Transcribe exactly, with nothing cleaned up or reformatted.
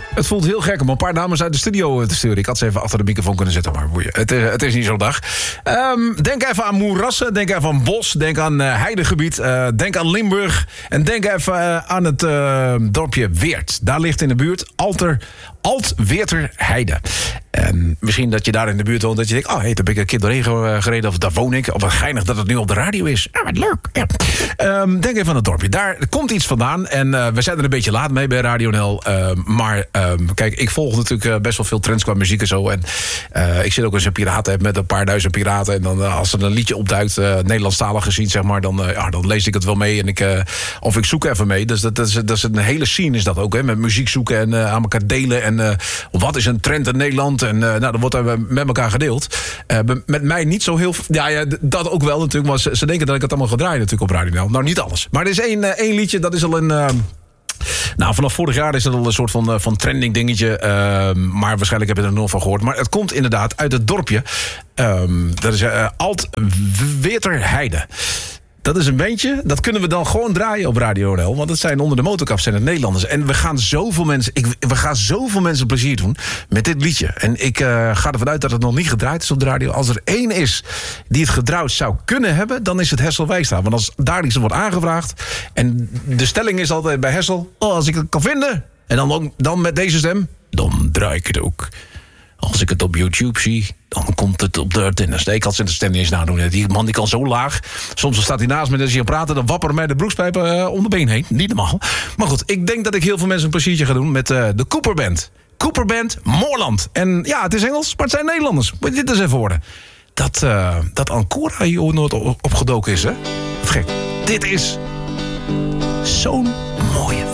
Het voelt heel gek om een paar dames uit de studio te sturen. Ik had ze even achter de microfoon kunnen zetten, maar boeien. Het, uh, het is niet zo'n dag. Um, denk even aan moerassen, denk even aan bos, denk aan uh, heidegebied, uh, denk aan Limburg. En denk even uh, aan het uh, dorpje Weert. Daar ligt in de buurt Alter, Alt-Weerterheide. En misschien dat je daar in de buurt woont, dat je denkt, oh, hey, daar ben ik een keer doorheen gereden, of daar woon ik. Of wat geinig dat het nu op de radio is. Ja, wat leuk. Ja. Um, denk even aan het dorpje. Daar komt iets vandaan. En uh, we zijn er een beetje laat mee bij Radio N L. Uh, maar um, kijk, ik volg natuurlijk uh, best wel veel trends qua muziek en zo. En uh, ik zit ook eens een piraten met een paar duizend piraten. En dan uh, als er een liedje opduikt, uh, Nederlandstalig gezien, zeg maar, dan, uh, ja, dan lees ik het wel mee. En ik, uh, of ik zoek even mee. Dus dat, dat, is, dat is een hele scene is dat ook, hè. Met muziek zoeken en uh, aan elkaar delen. En uh, wat is een trend in Nederland? En uh, nou, dan wordt er met elkaar gedeeld. Uh, met mij niet zo heel... Ja, ja, dat ook wel natuurlijk. Maar ze, ze denken dat ik het allemaal ga draaien natuurlijk op Radio N L. Nou, niet alles. Maar er is één, uh, één liedje, dat is al een... Uh, Nou, vanaf vorig jaar is het al een soort van, van trending dingetje. Uh, maar waarschijnlijk heb je er nog van gehoord. Maar het komt inderdaad uit het dorpje. Um, dat is uh, Alt-Weerterheide. Dat is een bandje, dat kunnen we dan gewoon draaien op Radio N L. Want het zijn onder de motorkap zijn het Nederlanders. En we gaan zoveel mensen, ik, we gaan zoveel mensen plezier doen met dit liedje. En ik uh, ga ervan uit dat het nog niet gedraaid is op de radio. Als er één is die het gedraaid zou kunnen hebben, dan is het Hessel Wijstra. Want als daar iets wordt aangevraagd, en de stelling is altijd bij Hessel, oh, als ik het kan vinden, en dan, dan met deze stem, dan draai ik het ook. Als ik het op YouTube zie, dan komt het op de tennis. Ik had zijn stem niet eens nadoen. Die man die kan zo laag. Soms staat hij naast me en als hij aan praten, dan wapperen mij de broekspijpen uh, om de been heen. Niet normaal. Maar goed, ik denk dat ik heel veel mensen een pleziertje ga doen met uh, de Cooper Band. Cooper Band, Moorland. En ja, het is Engels, maar het zijn Nederlanders. Moet je dit eens even horen. Dat, uh, dat Ancora hier nooit opgedoken is, hè? Wat gek. Dit is zo'n mooie